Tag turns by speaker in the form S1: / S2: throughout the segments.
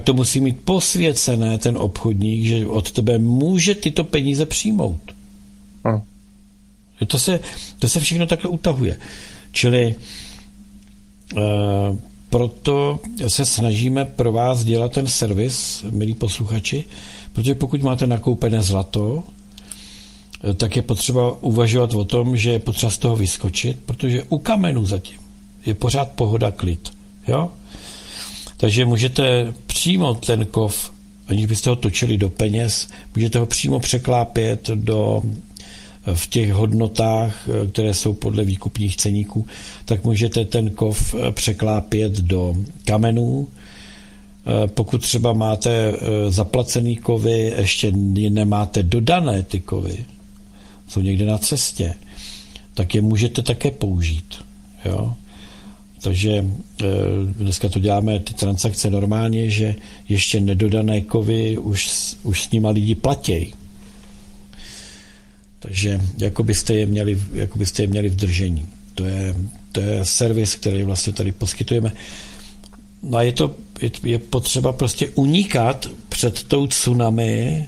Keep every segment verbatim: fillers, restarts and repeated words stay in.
S1: to musí mít posvěcené ten obchodník, že od tebe může tyto peníze přijmout.
S2: Ano.
S1: To se, to se všechno takhle utahuje. Čili e, proto se snažíme pro vás dělat ten servis, milí posluchači, protože pokud máte nakoupené zlato, tak je potřeba uvažovat o tom, že je potřeba z toho vyskočit, protože u kamenů zatím je pořád pohoda, klid. Jo? Takže můžete přímo ten kov, aniž byste ho točili do peněz, můžete ho přímo překlápět do, v těch hodnotách, které jsou podle výkupních ceníků, tak můžete ten kov překlápět do kamenů. Pokud třeba máte zaplacený kovy, ještě nemáte dodané ty kovy, jsou někde na cestě, tak je můžete také použít. Jo? Takže dneska to děláme ty transakce normálně, že ještě nedodané kovy už, už s nima lidi platějí. Takže jako byste je měli, jako byste je měli v držení. To je, to je servis, který vlastně tady poskytujeme. No a je to je, je potřeba prostě unikat před tou tsunami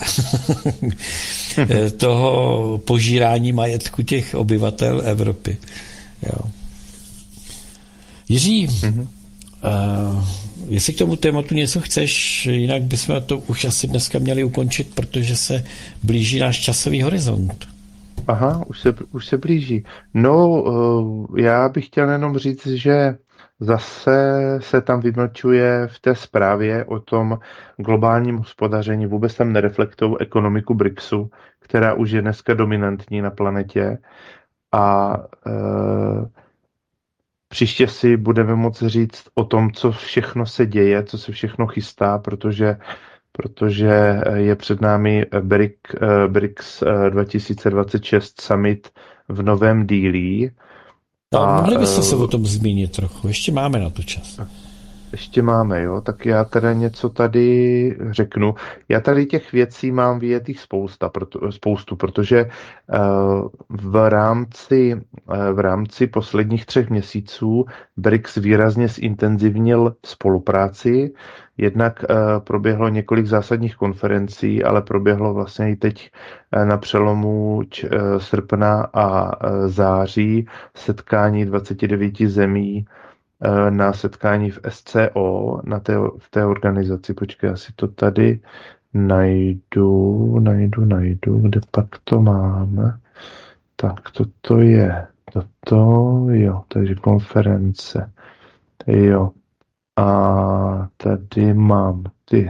S1: toho požírání majetku těch obyvatel Evropy. Jo. Jiří, mm-hmm. uh, jestli k tomu tématu něco chceš, jinak bychom to už asi dneska měli ukončit, protože se blíží náš časový horizont.
S2: Aha, už se, už se blíží. No, uh, já bych chtěl jenom říct, že zase se tam vymlčuje v té zprávě o tom globálním hospodaření. Vůbec tam nereflektují ekonomiku BRICSu, která už je dneska dominantní na planetě. A uh, příště si budeme moci říct o tom, co všechno se děje, co se všechno chystá, protože, protože je před námi BRIC, BRICS dva tisíce dvacet šest summit v Novém Dillí.
S1: A mohli byste se o tom zmínit trochu, ještě máme na to čas.
S2: Ještě máme, jo, tak já teda něco tady řeknu. Já tady těch věcí mám vyjetých spousta, proto, spoustu, protože uh, v rámci, uh, v rámci posledních třech měsíců BRICS výrazně zintenzivnil spolupráci. Jednak uh, proběhlo několik zásadních konferencí, ale proběhlo vlastně i teď uh, na přelomu č, uh, srpna a uh, září setkání dvaceti devíti zemí na setkání v S C O, na té, v té organizaci. Počkej, já si to tady najdu, najdu, najdu, kde pak to máme. Tak, toto je, toto, jo, takže konference, jo. A tady mám ty,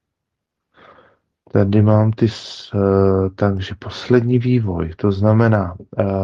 S2: tady mám ty, takže poslední vývoj, to znamená,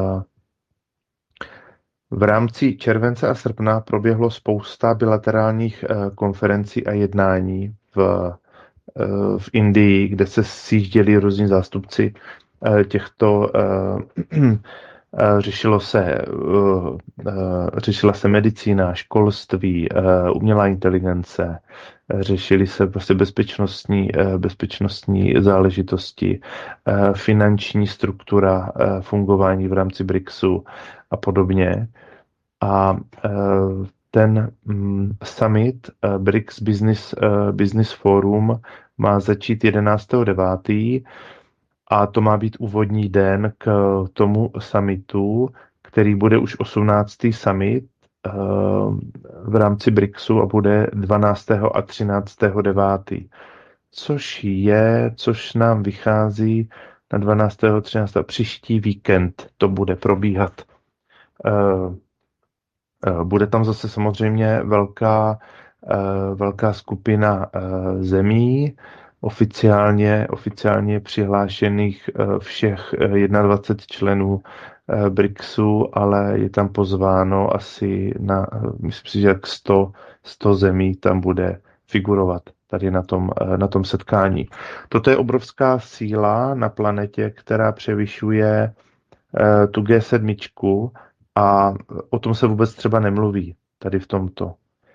S2: v rámci července a srpna proběhlo spousta bilaterálních uh, konferencí a jednání v, uh, v Indii, kde se sjížděli různí zástupci uh, těchto. Uh, uh, řešilo se, uh, uh, řešila se medicína, školství, uh, umělá inteligence, uh, řešily se prostě bezpečnostní, uh, bezpečnostní záležitosti, uh, finanční struktura, uh, fungování v rámci BRICSu a podobně. A uh, ten um, summit uh, BRICS Business, uh, Business Forum má začít jedenáctého devátého a to má být úvodní den k tomu summitu, který bude už osmnáctý summit uh, v rámci BRICSu a bude dvanáctého a třináctého devátého Což je, což nám vychází na dvanáctého třináctého příští víkend to bude probíhat. Uh, Bude tam zase samozřejmě velká, velká skupina zemí, oficiálně, oficiálně přihlášených všech dvacet jedna členů BRICSu, ale je tam pozváno asi na, myslím si, že jak sto, sto zemí tam bude figurovat tady na tom, na tom setkání. Toto je obrovská síla na planetě, která převyšuje tu G sedm, a o tom se vůbec třeba nemluví tady v tomto.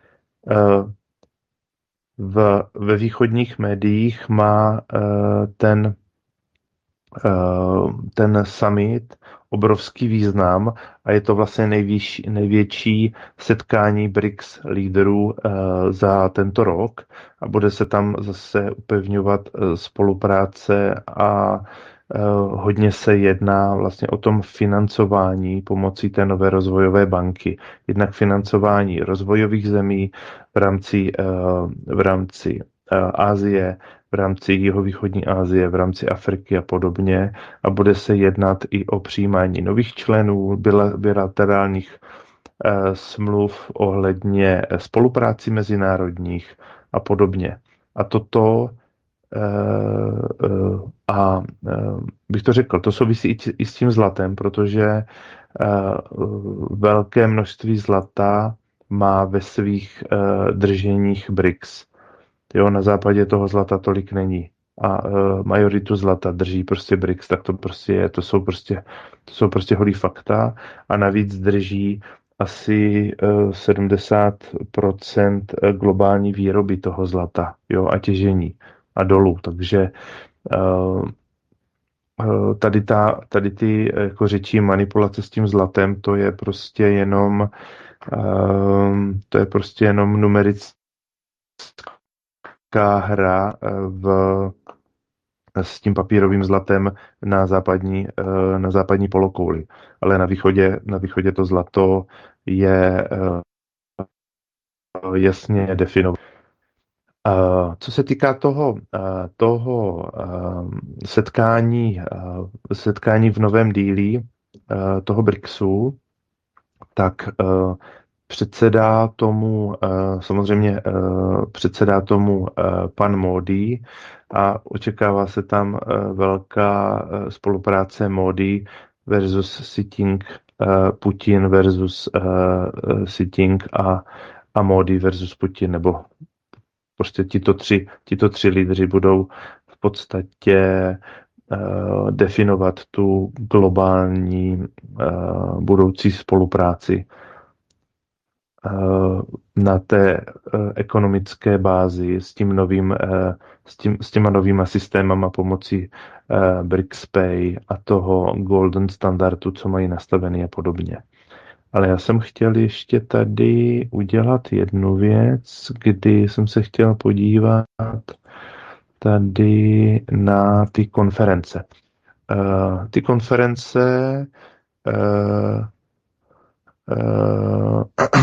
S2: V, ve východních médiích má ten, ten summit obrovský význam a je to vlastně největší, největší setkání BRICS lídrů za tento rok a bude se tam zase upevňovat spolupráce a hodně se jedná vlastně o tom financování pomocí té nové rozvojové banky. Jednak financování rozvojových zemí v rámci, v rámci Asie, v rámci jihovýchodní Asie, v rámci Afriky a podobně. A bude se jednat i o přijímání nových členů, bilaterálních smluv ohledně spolupráci mezinárodních a podobně. A toto a bych to řekl, to souvisí i s tím zlatem, protože velké množství zlata má ve svých drženích BRICS. Jo, na západě toho zlata tolik není. A majoritu zlata drží prostě BRICS, tak to prostě je, to jsou prostě, to jsou prostě holý fakta. A navíc drží asi sedmdesát procent globální výroby toho zlata, jo, a těžení a dolů. Takže tady, ta, tady ty jako řečí manipulace s tím zlatem, to je prostě jenom to je prostě jenom numerická hra v, s tím papírovým zlatem na západní, na západní polokouli. Ale na východě, na východě to zlato je jasně definované. Co se týká toho, toho setkání, setkání v Novém Dílí, toho BRICSu, tak předsedá tomu, samozřejmě předsedá tomu pan Módi a očekává se tam velká spolupráce Módi versus Xi Jinping, Putin versus Xi Jinping a, a Módi versus Putin, nebo prostě tito tři, tito tři lídři budou v podstatě uh, definovat tu globální uh, budoucí spolupráci uh, na té uh, ekonomické bázi s tím novým, uh, s, tím, s těma novýma systémama pomocí uh, BRICS Pay a toho Golden standardu, co mají nastavený a podobně. Ale já jsem chtěl ještě tady udělat jednu věc, kdy jsem se chtěl podívat tady na ty konference. Uh, ty konference uh, uh,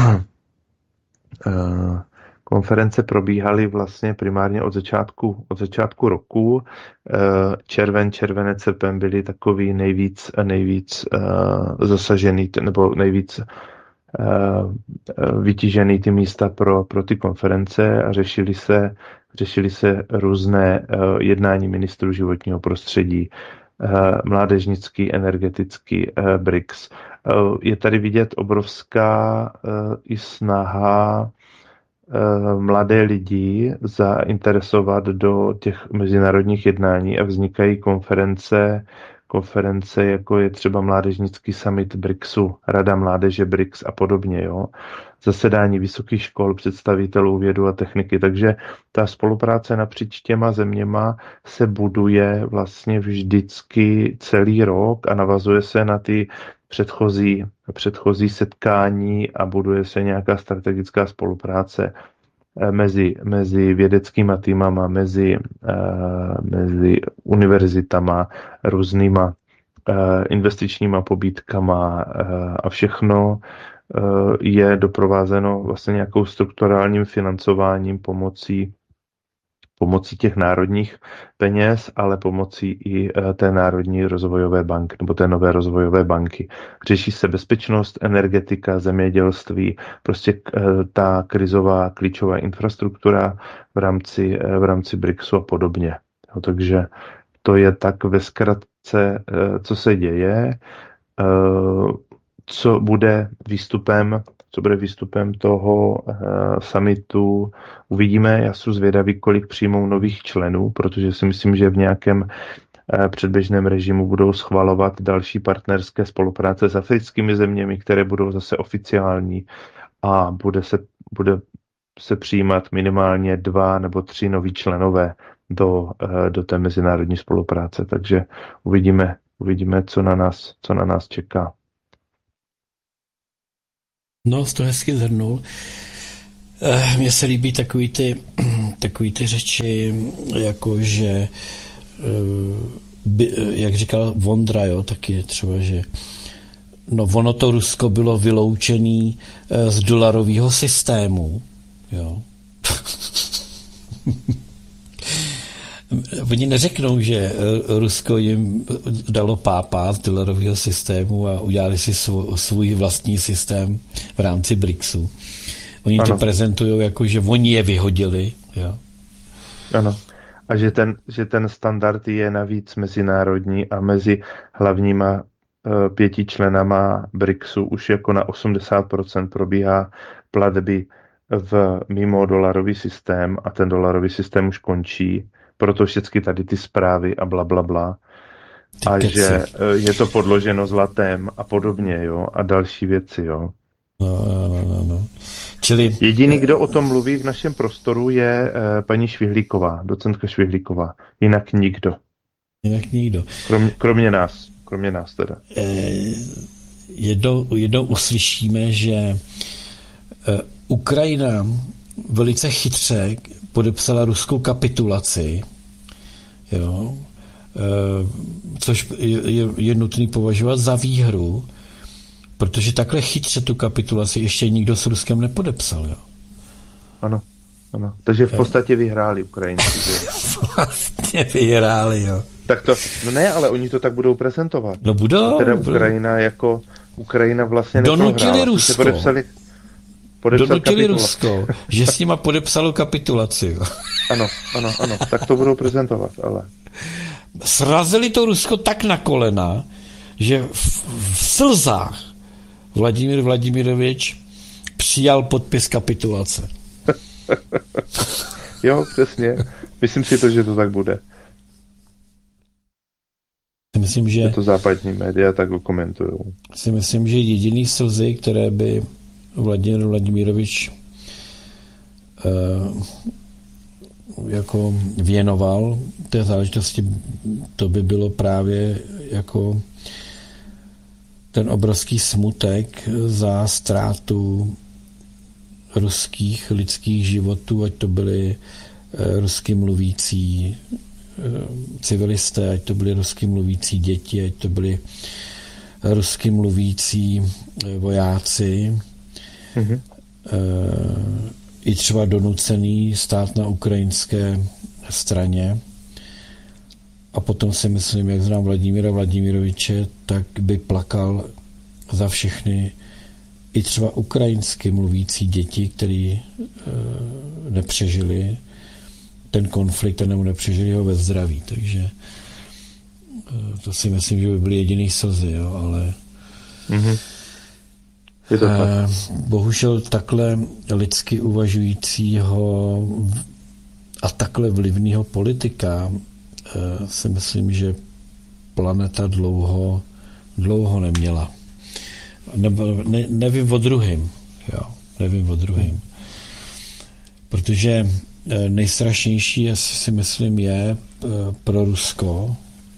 S2: uh, konference probíhaly vlastně primárně od začátku, od začátku roku. Uh, červen, červenec, srpen byly takový nejvíc, nejvíc uh, zasažený, nebo nejvíc uh, vytížený ty místa pro, pro ty konference a řešili se, řešili se různé uh, jednání ministrů životního prostředí, uh, mládežnický, energetický uh, BRICS. Uh, je tady vidět obrovská uh, i snaha mladé lidi zainteresovat do těch mezinárodních jednání a vznikají konference, konference jako je třeba Mládežnický summit BRICSu, Rada mládeže BRICS a podobně, jo. Zasedání vysokých škol, představitelů vědu a techniky, takže ta spolupráce napříč těma zeměma se buduje vlastně vždycky celý rok a navazuje se na ty předchozí, předchozí setkání a buduje se nějaká strategická spolupráce mezi, mezi vědeckýma týmama, mezi, uh, mezi univerzitama, různýma uh, investičníma pobídkama uh, a všechno uh, je doprovázeno vlastně nějakou strukturálním financováním pomocí pomocí těch národních peněz, ale pomocí i té národní rozvojové banky nebo té nové rozvojové banky. Řeší se bezpečnost, energetika, zemědělství, prostě ta krizová klíčová infrastruktura v rámci, v rámci BRICSu a podobně. No, takže to je tak ve zkratce, co se děje, co bude výstupem co bude výstupem toho uh, summitu. Uvidíme, já jsem zvědavý, kolik přijmou nových členů, protože si myslím, že v nějakém uh, předběžném režimu budou schvalovat další partnerské spolupráce s africkými zeměmi, které budou zase oficiální a bude se, bude se přijímat minimálně dva nebo tři noví členové do, uh, do té mezinárodní spolupráce. Takže uvidíme, uvidíme, co na nás, co na nás čeká.
S1: No, to hezky zhrnul. Mně se líbí takový ty, takový ty řeči, jako že, by, jak říkal Vondra, jo, taky třeba, že no, ono to Rusko bylo vyloučené z dolarového systému, jo. Oni neřeknou, že Rusko jim dalo pápa z dolarového systému a udělali si svůj, svůj vlastní systém v rámci BRICSu. Oni ano. to prezentují jako, že oni je vyhodili. Jo.
S2: Ano. A že ten, že ten standard je navíc mezinárodní a mezi hlavníma uh, pěti členama BRICSu už jako na osmdesát procent probíhá platby v mimo dolarový systém a ten dolarový systém už končí. Proto všechny tady ty zprávy a bla, bla, bla. Ty a keci. Že je to podloženo zlatem a podobně, jo, a další věci, jo.
S1: No, no, no, no. Čili...
S2: Jediný, kdo o tom mluví v našem prostoru, je uh, paní Švihlíková, docentka Švihlíková. Jinak nikdo.
S1: Jinak nikdo.
S2: Kromě, kromě nás. Kromě nás teda.
S1: Eh, jednou, jednou uslyšíme, že eh, Ukrajina velice chytře podepsala ruskou kapitulaci, jo, e, což je, je, je nutný považovat za výhru, protože takhle chytře tu kapitulaci ještě nikdo s Ruskem nepodepsal. Jo.
S2: Ano, ano. Takže v podstatě vyhráli Ukrajinci.
S1: Vlastně vyhráli, jo.
S2: Tak to, no ne, ale oni to tak budou prezentovat.
S1: No budou.
S2: A teda Ukrajina jako, Ukrajina vlastně neprohrála.
S1: Donutili Rusko.
S2: Podepsali,
S1: Donutili Rusko, že s nima podepsalo kapitulaci. Jo.
S2: Ano, ano, ano, tak to budou prezentovat, ale...
S1: Srazili to Rusko tak na kolena, že v, v slzách Vladimír Vladimirovič přijal podpis kapitulace.
S2: Jo, přesně. Myslím si to, že to tak bude.
S1: Myslím, že...
S2: Je to západní média, tak ho komentujou.
S1: Si myslím, že jediný slzy, které by Vladimír Vladimirovič uh, jako věnoval té záležitosti, to by bylo právě jako ten obrovský smutek za ztrátu ruských lidských životů, ať to byly uh, rusky mluvící uh, civilisté, ať to byly rusky mluvící děti, ať to byly rusky mluvící uh, vojáci, mm-hmm. uh, i třeba donucený stát na ukrajinské straně. A potom si myslím, jak znám Vladimíra Vladimiroviče, tak by plakal za všechny i třeba ukrajinsky mluvící děti, který uh, nepřežili ten konflikt a nebo nepřežili ho ve zdraví. Takže uh, to si myslím, že by byly jediný slzy, jo, ale
S2: mm-hmm. Je to tak.
S1: Bohužel takhle lidsky uvažujícího a takhle vlivného politika si myslím, že planeta dlouho, dlouho neměla. Ne, ne, nevím o druhým. Jo, nevím o druhým. Protože nejstrašnější, si myslím, je pro Rusko,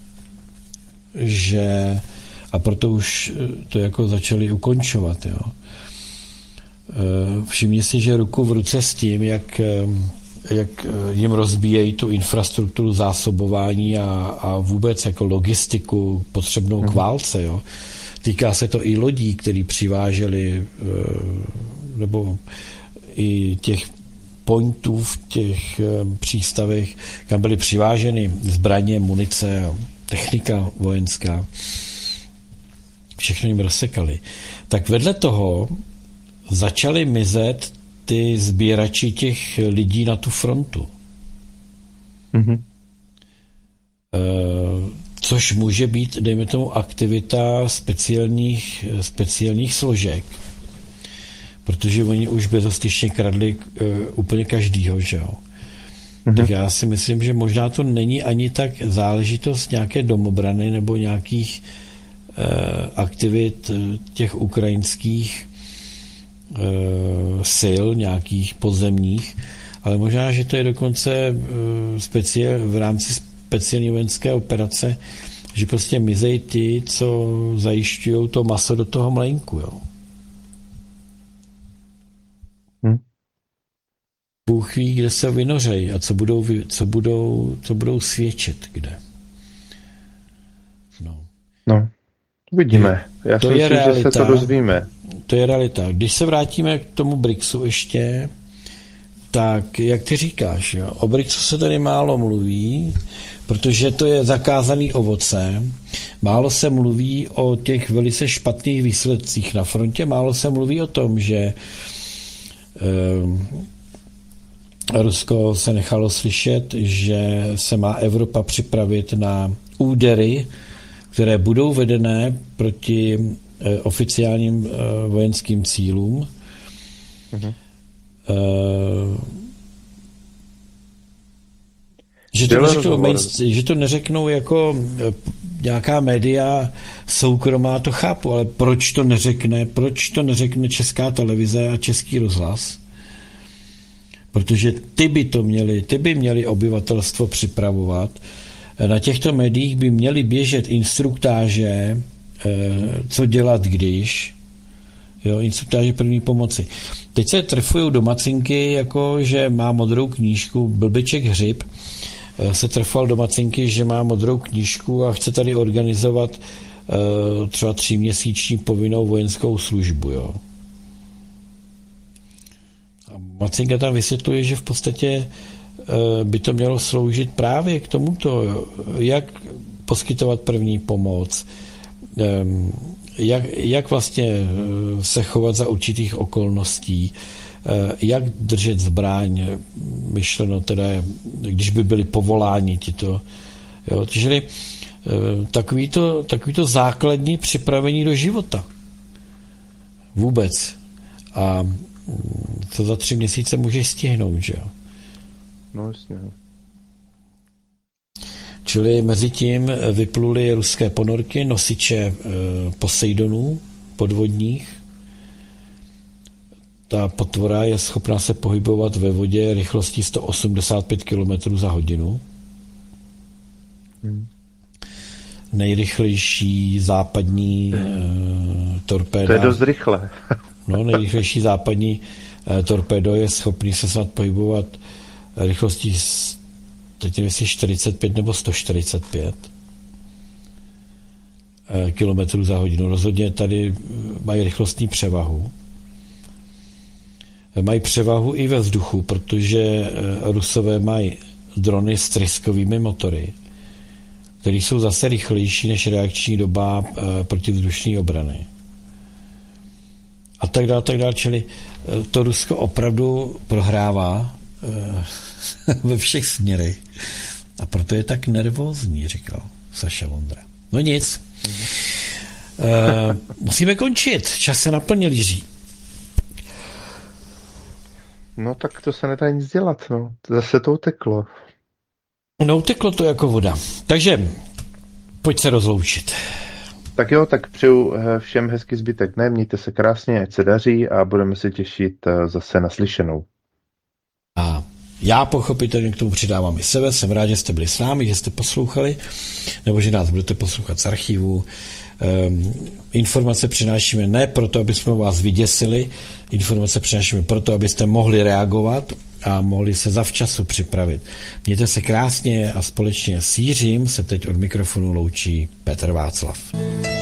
S1: že a proto už to jako začali ukončovat. Jo. Všimni si, že ruku v ruce s tím, jak, jak jim rozbíjejí tu infrastrukturu zásobování a, a vůbec jako logistiku potřebnou k válce. Jo. Týká se to i lodí, které přiváželi, nebo i těch pointů v těch přístavech, kam byly přiváženy zbraně, munice, technika vojenská. Všechno jim rozsekali. Tak vedle toho začaly mizet ty sběrači těch lidí na tu frontu.
S2: Mm-hmm.
S1: E, což může být, dejme tomu, aktivita speciálních, speciálních složek. Protože oni už bezostyšně kradli e, úplně každýho, že jo. Mm-hmm. Tak já si myslím, že možná to není ani tak záležitost nějaké domobrany nebo nějakých aktivit těch ukrajinských sil, nějakých podzemních, ale možná, že to je dokonce speciál, v rámci speciální vojenské operace, že prostě mizej ty, co zajišťují to maso do toho mlénku. Jo.
S2: Hm.
S1: Bůh ví, kde se vynořej a co budou, co budou, co budou svědčit, kde. No.
S2: No, uvidíme. Já
S1: To
S2: si
S1: je
S2: myslím, že se
S1: realita.
S2: to dozvíme.
S1: To je realita. Když se vrátíme k tomu BRICSu ještě, tak jak ty říkáš, jo, o BRICSu se tady málo mluví, protože to je zakázaný ovoce. Málo se mluví o těch velice špatných výsledcích na frontě, málo se mluví o tom, že eh, Rusko se nechalo slyšet, že se má Evropa připravit na údery, které budou vedené proti eh, oficiálním eh, vojenským cílům.
S2: Mhm.
S1: Eh, že, to
S2: Byl
S1: neřeknou,
S2: rozhovor.
S1: main- že to neřeknou jako eh, nějaká média soukromá, to chápu, ale proč to neřekne, proč to neřekne Česká televize a Český rozhlas? Protože ty by to měli, ty by měli obyvatelstvo připravovat. Na těchto médiích by měly běžet instruktáže, co dělat, když. Jo, instruktáže první pomoci. Teď se trefují do Macinky, jako že má modrou knížku, blbeček Hřib se trefoval do Macinky, že má modrou knížku a chce tady organizovat třeba tříměsíční povinnou vojenskou službu. Jo. Macinka tam vysvětluje, že v podstatě by to mělo sloužit právě k tomuto, jak poskytovat první pomoc, jak, jak vlastně se chovat za určitých okolností, jak držet zbraň, myšleno teda, když by byli povoláni tito. Jo, čili takový to, takový to základní připravení do života. Vůbec. A to za tři měsíce můžeš stihnout, že jo?
S2: No jasně.
S1: Čili mezi tím vypluly ruské ponorky, nosiče Poseidonů podvodních. Ta potvora je schopná se pohybovat ve vodě rychlostí sto osmdesát pět kilometrů za hodinu. Hmm. Nejrychlejší západní uh, torpéda.
S2: To je dost rychle.
S1: No, nejrychlejší západní uh, torpédo je schopný se snad pohybovat rychlostí teď nevím, jestli čtyřicet pět nebo sto čtyřicet pět uh, kilometrů za hodinu. Rozhodně tady mají rychlostní převahu. Mají převahu i ve vzduchu, protože Rusové mají drony s tryskovými motory, které jsou zase rychlejší než reakční doba protivzdušné obrany. A tak dále, tak dále. Čili to Rusko opravdu prohrává ve všech směrech. A proto je tak nervózní, říkal Saša Vondra. No nic. Mm-hmm. Musíme končit. Čas se naplnil, Jiří.
S2: No tak to se nedá nic dělat, no. Zase to uteklo.
S1: No uteklo to jako voda. Takže pojď se rozloučit.
S2: Tak jo, tak přeju všem hezký zbytek dne, mějte se krásně, ať se daří a budeme se těšit zase na slyšenou.
S1: A já pochopitelně k tomu přidávám i sebe, jsem rád, že jste byli s námi, že jste poslouchali, nebo že nás budete poslouchat z archivu. Um, informace přinášíme ne proto, aby jsme vás vyděsili, informace přinášíme proto, abyste mohli reagovat a mohli se zavčasu připravit. Mějte se krásně a společně s Jiřím se teď od mikrofonu loučí Petr Václav.